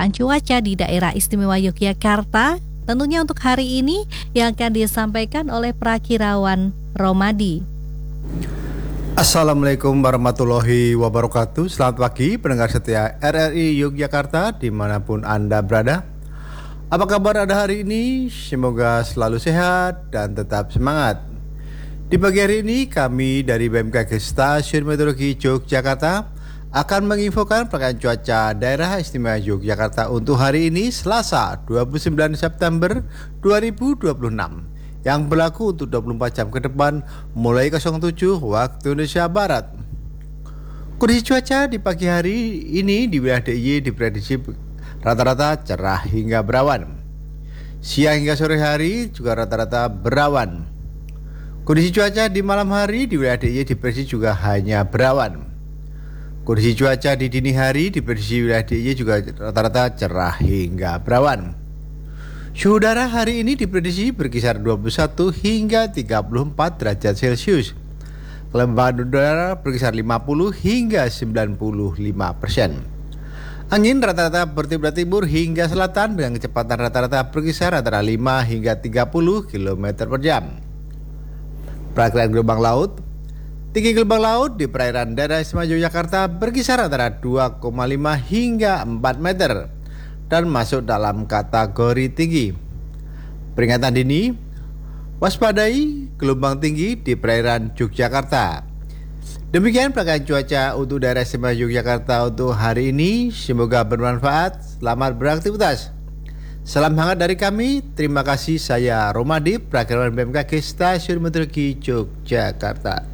perakiran cuaca di daerah istimewa Yogyakarta. Tentunya untuk hari ini yang akan disampaikan oleh Prakirawan Romadi. Assalamualaikum warahmatullahi wabarakatuh. Selamat pagi pendengar setia RRI Yogyakarta dimanapun Anda berada. Apa kabar Anda hari ini? Semoga selalu sehat dan tetap semangat. Di pagi hari ini kami dari BMKG Stasiun Meteorologi Yogyakarta akan menginfokan perkiraan cuaca daerah istimewa Yogyakarta untuk hari ini Selasa 29 September 2026 yang berlaku untuk 24 jam ke depan mulai 07 waktu Indonesia Barat. Kondisi cuaca di pagi hari ini di wilayah DIY diprediksi rata-rata cerah hingga berawan. Siang hingga sore hari juga rata-rata berawan. Kondisi cuaca di malam hari di wilayah DIY diprediksi juga hanya berawan. Kondisi cuaca di dini hari diprediksi wilayah DIY juga rata-rata cerah hingga berawan. Suhu udara hari ini diprediksi berkisar 21 hingga 34 derajat Celcius. Kelembaban udara berkisar 50 hingga 95%. Angin rata-rata bertiup dari timur hingga selatan dengan kecepatan rata-rata berkisar antara 5 hingga 30 km per jam. Perkiraan gelombang laut. Tinggi gelombang laut di perairan daerah istimewa Yogyakarta berkisar antara 2,5 hingga 4 meter dan masuk dalam kategori tinggi. Peringatan dini, waspadai gelombang tinggi di perairan Yogyakarta. Demikian perkiraan cuaca untuk daerah istimewa Yogyakarta untuk hari ini. Semoga bermanfaat. Selamat beraktivitas. Salam hangat dari kami. Terima kasih. Saya Romadi, Prakirawan BMKG Stasiun Meteorologi Yogyakarta.